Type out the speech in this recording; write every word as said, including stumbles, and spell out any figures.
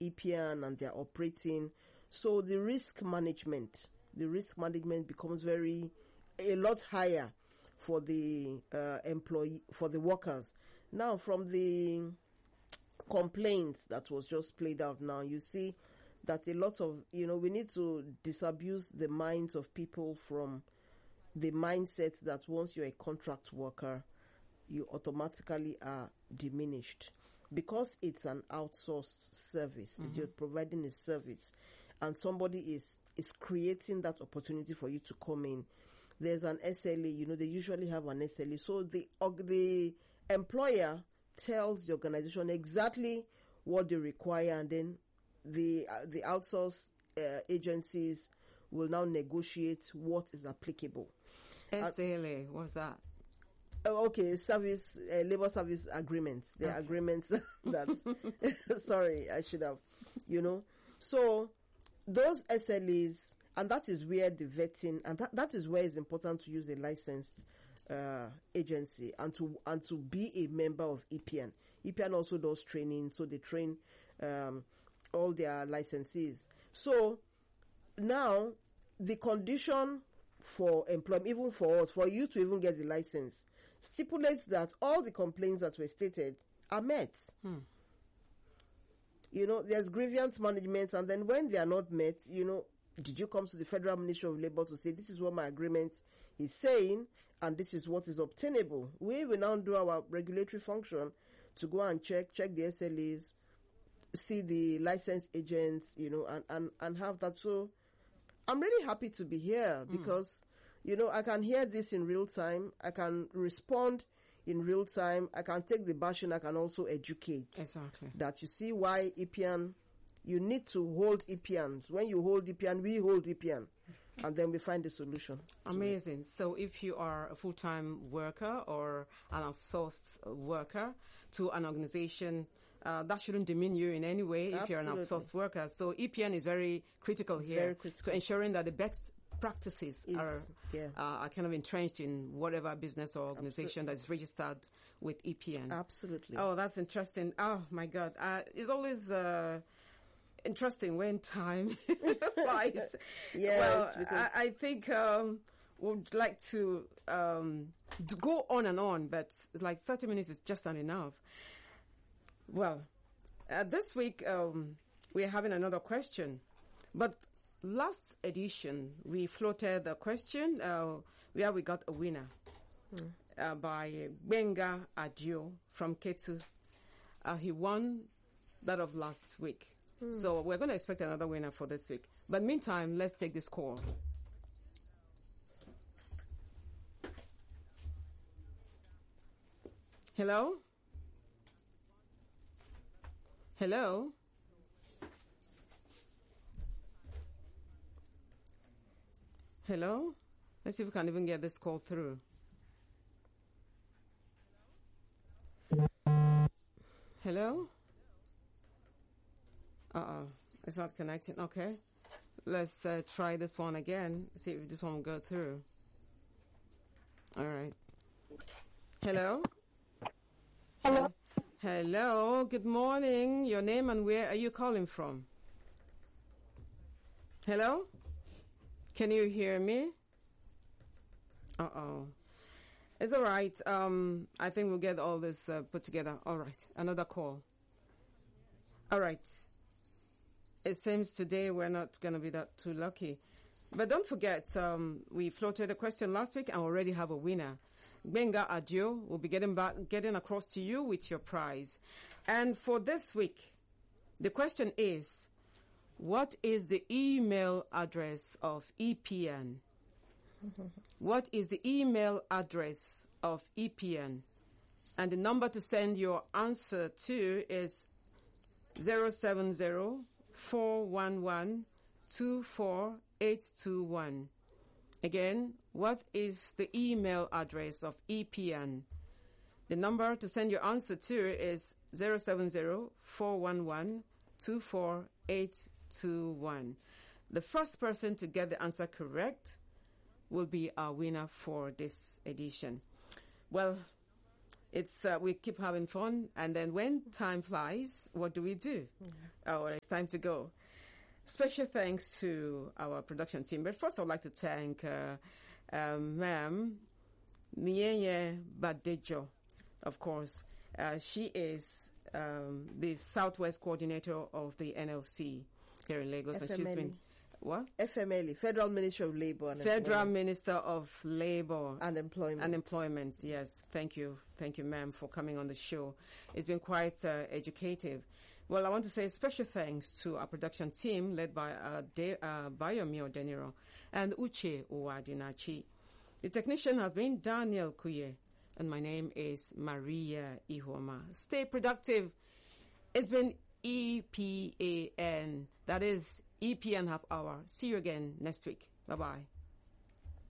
E P A N and they're operating. So the risk management, the risk management becomes very, a lot higher for the uh, employee, for the workers. Now, from the complaints that was just played out now, you see that a lot of, you know, we need to disabuse the minds of people from the mindset that once you're a contract worker, you automatically are diminished. Because it's an outsourced service, mm-hmm. you're providing a service, and somebody is, is creating that opportunity for you to come in. There's an S L A, you know, they usually have an S L A. So the, the employer tells the organization exactly what they require, and then the, uh, the outsourced uh, agencies will now negotiate what is applicable. S L A, uh, what's that? Oh, okay, service, uh, labor service agreements. The okay. agreements that, sorry, I should have, you know. So, those S L As, and that is where the vetting, and that, that is where it's important to use a licensed, uh, agency and to, and to be a member of E P A N. E P A N also does training, so they train, um, all their licensees. So, now, the condition for employment, even for us, for you to even get the license, stipulates that all the complaints that were stated are met. Hmm. You know, there's grievance management, and then when they are not met, you know, did you come to the Federal Ministry of Labour to say, this is what my agreement is saying, and this is what is obtainable? We will now do our regulatory function to go and check, check the S L As, see the licensed agents, you know, and, and, and have that. So, I'm really happy to be here because, mm. you know, I can hear this in real time. I can respond in real time. I can take the bashing. I can also educate. Exactly. That you see why E P A N, you need to hold E P A N. When you hold E P A N, we hold E P A N. And then we find the solution. Amazing. So if you are a full-time worker or an outsourced worker to an organization, uh, that shouldn't demean you in any way. Absolutely. If you're an outsourced worker. So E P A N is very critical here. Very critical. To ensuring that the best practices is, are, yeah. uh, are kind of entrenched in whatever business or organization Absolutely. That's registered with E P A N. Absolutely. Oh, that's interesting. Oh my God. Uh, it's always, uh, interesting when time flies. Yes, well, I, I think um, would like to, um, to go on and on, but it's like thirty minutes is just not enough. Well, uh, this week um, we're having another question, but last edition we floated a question uh, where we got a winner hmm. uh, by Benga Adio from Ketu. Uh, he won that of last week. So we're going to expect another winner for this week. But meantime, let's take this call. Hello? Hello? Hello? Let's see if we can even get this call through. Hello? Uh-oh, it's not connecting. Okay. Let's uh, try this one again. See if this one will go through. All right. Hello? Hello? Hello. Good morning. Your name and where are you calling from? Hello? Can you hear me? Uh-oh. It's all right. Um, I think we'll get all this uh, put together. All right. Another call. All right. It seems today we're not going to be that too lucky. But don't forget, um, we floated a question last week and already have a winner. Benga Adio will be getting back, getting across to you with your prize. And for this week, the question is, what is the email address of E P A N? What is the email address of E P A N? And the number to send your answer to is zero seven zero four one one two four eight two one. Again, what is the email address of E P A N? The number to send your answer to is zero seven zero four one one two four eight two one. The first person to get the answer correct will be our winner for this edition. Well, it's uh, we keep having fun, and then when time flies, what do we do? Yeah. Oh, well, it's time to go. Special thanks to our production team. But first, I'd like to thank uh, um, Ma'am Mienye Badejo, of course. Uh, she is um, the Southwest Coordinator of the N L C here in Lagos. F M L E. And she's been, what? F M L E, Federal Ministry of Labor and Federal Employment. Minister of Labor and Employment. And Employment, yes. Thank you. Thank you, ma'am, for coming on the show. It's been quite uh, educative. Well, I want to say special thanks to our production team led by uh, De- uh, Bayomi Odeniro and Uche Uwadinachi. The technician has been Daniel Kuye, and my name is Maria Ihoma. Stay productive. It's been E P A N. That is E P N Half Hour. See you again next week. Bye-bye.